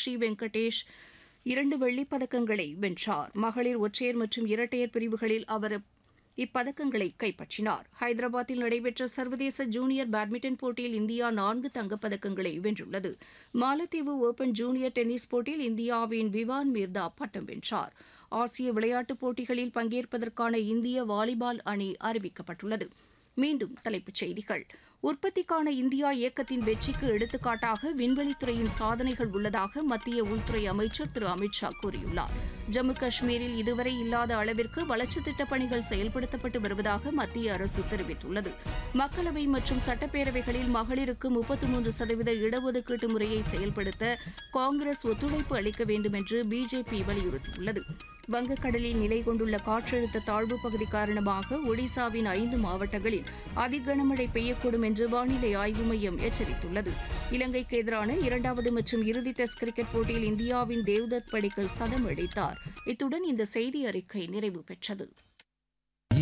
மீனாட்சி வெங்கடேஷ் 2 வெள்ளிப் பதக்கங்களை வென்றார். மகளிர் ஒற்றையர் மற்றும் இரட்டையர் பிரிவுகளில் அவர் இப்பதக்கங்களை கைப்பற்றினார். ஹைதராபாத்தில் நடைபெற்ற சர்வதேச ஜூனியர் பேட்மிண்டன் போட்டியில் இந்தியா 4 தங்கப்பதக்கங்களை வென்றுள்ளது. மாலத்தீவு ஓபன் ஜூனியர் டென்னிஸ் போட்டியில் இந்தியாவின் விவான் மிர்தா பட்டம் வென்றார். ஆசிய விளையாட்டுப் போட்டிகளில் பங்கேற்பதற்கான இந்திய வாலிபால் அணி அறிவிக்கப்பட்டுள்ளது. மீண்டும் தலைப்புச் செய்திகள். உற்பத்திக்கான இந்தியா இயக்கத்தின் வெற்றிக்கு எடுத்துக்காட்டாக விண்வெளித்துறையின் சாதனைகள் உள்ளதாக மத்திய உள்துறை அமைச்சர் திரு அமித் ஷா கூறியுள்ளார். ஜம்மு காஷ்மீரில் இதுவரை இல்லாத அளவிற்கு வளர்ச்சித் திட்டப் பணிகள் செயல்படுத்தப்பட்டு வருவதாக மத்திய அரசு தெரிவித்துள்ளது. மக்களவை மற்றும் சட்டப்பேரவைகளில் மகளிருக்கு 33% இடஒதுக்கீட்டு முறையை செயல்படுத்த காங்கிரஸ் ஒத்துழைப்பு அளிக்க வேண்டும் என்று பிஜேபி வலியுறுத்தியுள்ளது. வங்கக்கடலில் நிலை கொண்டுள்ள காற்றழுத்த தாழ்வுப் பகுதி காரணமாக ஒடிசாவின் 5 மாவட்டங்களில் அதிகனமழை பெய்யக்கூடும் என்று வானிலை ஆய்வு மையம் எச்சரித்துள்ளது. இலங்கைக்கு எதிரான 2வது மற்றும் இறுதி டெஸ்ட் கிரிக்கெட் போட்டியில் இந்தியாவின் தேவ்தத் படிக்கல் சதம் அடித்தார். இத்துடன் இந்த செய்தி அறிக்கை நிறைவு பெற்றது.